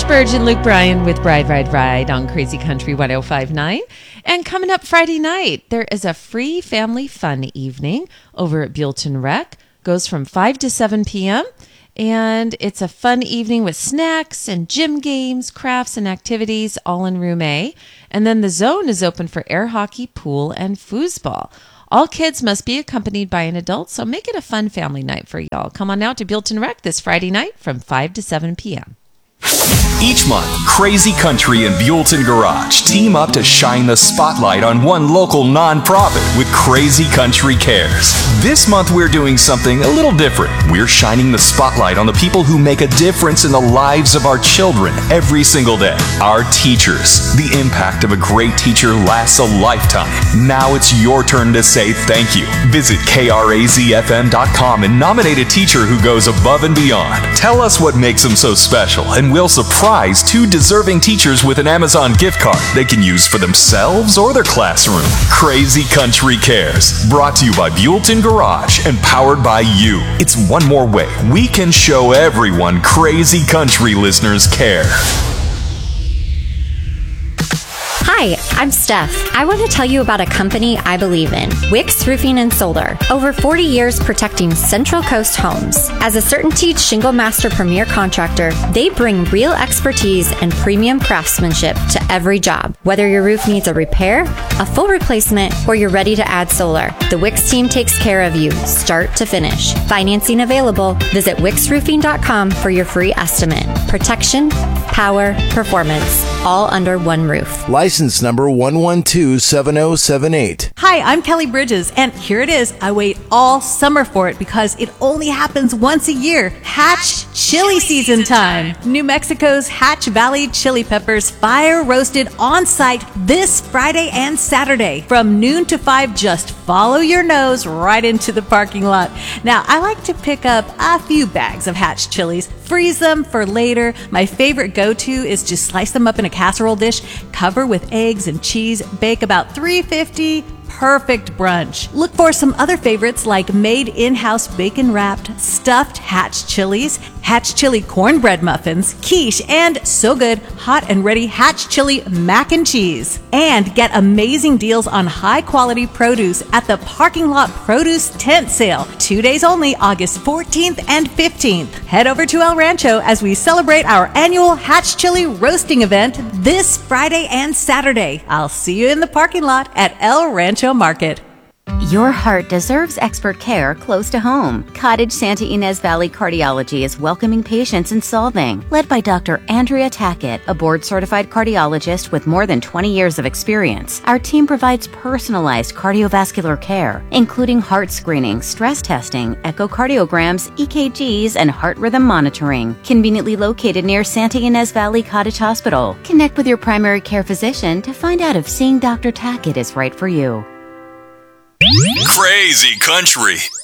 Burge and Luke Bryan with Ride, Ride, Ride on Crazy Country 105.9. And coming up Friday night, there is a free family fun evening over at Buellton Rec. Goes from 5 to 7 p.m. And it's a fun evening with snacks and gym games, crafts, and activities all in Room A. And then the zone is open for air hockey, pool, and foosball. All kids must be accompanied by an adult, so make it a fun family night for y'all. Come on out to Buellton Rec this Friday night from 5 to 7 p.m. Each month, Crazy Country and Buellton Garage team up to shine the spotlight on one local nonprofit with Crazy Country Cares. This month, we're doing something a little different. We're shining the spotlight on the people who make a difference in the lives of our children every single day. Our teachers. The impact of a great teacher lasts a lifetime. Now it's your turn to say thank you. Visit KRAZFM.com and nominate a teacher who goes above and beyond. Tell us what makes them so special, and we'll surprise two deserving teachers with an Amazon gift card they can use for themselves or their classroom. Crazy Country Cares, brought to you by Buellton Garage and powered by you. It's one more way we can show everyone Crazy Country listeners care. Hi, I'm Steph. I want to tell you about a company I believe in, Wix Roofing and Solar. Over 40 years protecting Central Coast homes. As a CertainTeed Shingle Master Premier contractor, they bring real expertise and premium craftsmanship to every job. Whether your roof needs a repair, a full replacement, or you're ready to add solar, the Wix team takes care of you, start to finish. Financing available. Visit wixroofing.com for your free estimate. Protection, power, performance, all under one roof. License number 1127078. Hi, I'm Kelly Bridges, and here it is. I wait all summer for it because it only happens once a year. Hatch Chili Season time. New Mexico's Hatch Valley Chili Peppers fire roasted on site this Friday and Saturday. From noon to 5, just follow your nose right into the parking lot. Now, I like to pick up a few bags of Hatch chilies, freeze them for later. My favorite go-to is just slice them up in a casserole dish, cover with eggs and cheese, bake about 350. Perfect brunch. Look for some other favorites like made in-house bacon-wrapped stuffed Hatch chilies, Hatch chili cornbread muffins, quiche, and so good, hot and ready Hatch chili mac and cheese. And get amazing deals on high-quality produce at the Parking Lot Produce Tent Sale. 2 days only, August 14th and 15th. Head over to El Rancho as we celebrate our annual Hatch Chili roasting event this Friday and Saturday. I'll see you in the parking lot at El Rancho Market. Your heart deserves expert care close to home. Cottage Santa Ynez Valley Cardiology is welcoming patients in Solvang. Led by Dr. Andrea Tackett, a board-certified cardiologist with more than 20 years of experience, our team provides personalized cardiovascular care, including heart screening, stress testing, echocardiograms, EKGs, and heart rhythm monitoring. Conveniently located near Santa Ynez Valley Cottage Hospital. Connect with your primary care physician to find out if seeing Dr. Tackett is right for you. Crazy Country.